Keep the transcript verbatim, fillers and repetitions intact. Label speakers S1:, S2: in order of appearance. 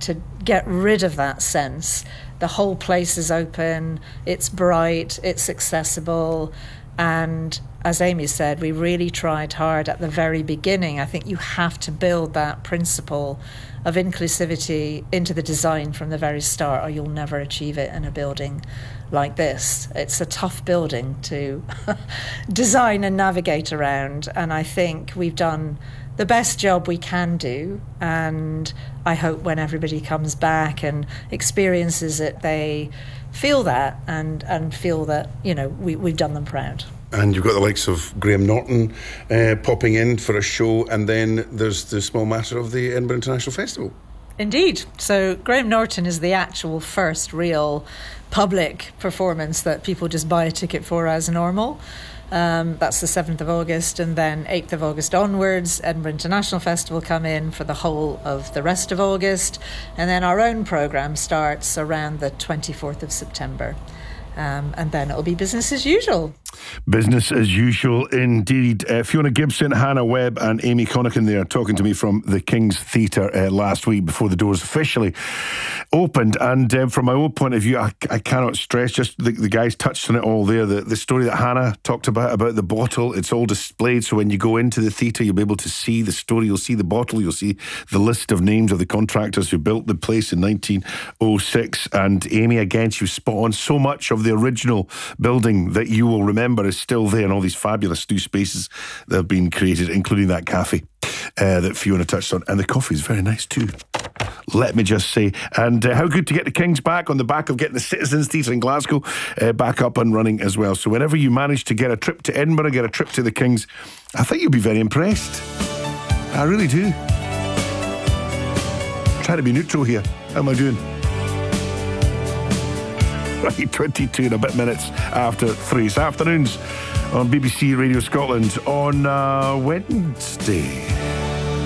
S1: to get rid of that sense. The whole place is open, it's bright, it's accessible, and as Amy said, we really tried hard at the very beginning. I think you have to build that principle of inclusivity into the design from the very start, or you'll never achieve it in a building like this. It's a tough building to design and navigate around, and I think we've done the best job we can do, and I hope when everybody comes back and experiences it, they feel that and, and feel that, you know, we, we've done them proud.
S2: And you've got the likes of Graham Norton uh, popping in for a show, and then there's the small matter of the Edinburgh International Festival.
S1: Indeed. So Graham Norton is the actual first real public performance that people just buy a ticket for as normal. Um, that's the seventh of August, and then eighth of August onwards, Edinburgh International Festival come in for the whole of the rest of August, and then our own programme starts around the twenty-fourth of September. Um, and then it'll be business as usual.
S3: Business as usual indeed. Uh, Fiona Gibson, Hannah Webb and Amy Connican there talking to me from the King's Theatre uh, last week before the doors officially opened. And uh, from my own point of view, I, I cannot stress, just the, the guys touched on it all there, the, the story that Hannah talked about, about the bottle. It's all displayed, so when you go into the theatre, you'll be able to see the story, you'll see the bottle, you'll see the list of names of the contractors who built the place in nineteen oh six. And Amy, again, she was spot on. So much of the original building that you will remember is still there, and all these fabulous new spaces that have been created, including that cafe uh, that Fiona touched on. And the coffee is very nice too, let me just say. And uh, how good to get the Kings back on the back of getting the Citizens Theatre in Glasgow uh, back up and running as well. So whenever you manage to get a trip to Edinburgh, get a trip to the Kings, I think you'll be very impressed. I really do. Try to be neutral here. How am I doing? Right, twenty-two and a bit minutes after three. It's afternoons on B B C Radio Scotland on uh, Wednesday.